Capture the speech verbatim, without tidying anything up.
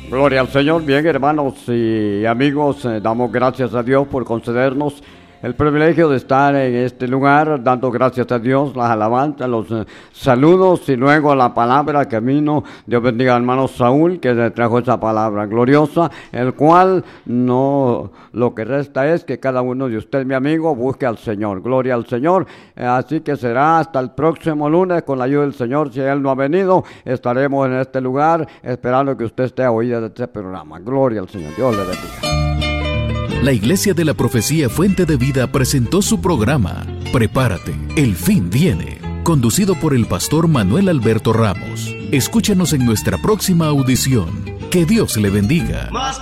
Gloria al Señor. Bien, hermanos y amigos, eh, damos gracias a Dios por concedernos el privilegio de estar en este lugar, dando gracias a Dios, las alabanzas, los eh, saludos y luego la palabra que vino. Dios bendiga al hermano Saúl que le trajo esa palabra gloriosa, el cual no, lo que resta es que cada uno de ustedes, mi amigo, busque al Señor. Gloria al Señor. Eh, así que será hasta el próximo lunes con la ayuda del Señor. Si Él no ha venido, estaremos en este lugar esperando que usted esté a oída de este programa. Gloria al Señor. Dios le bendiga. La Iglesia de la Profecía Fuente de Vida presentó su programa Prepárate, el fin viene, conducido por el pastor Manuel Alberto Ramos. Escúchanos en nuestra próxima audición. Que Dios le bendiga.